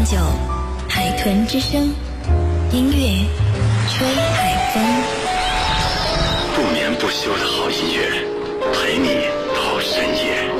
9，海豚之声，音乐吹海风， 不眠不休的好音乐，陪你到深夜。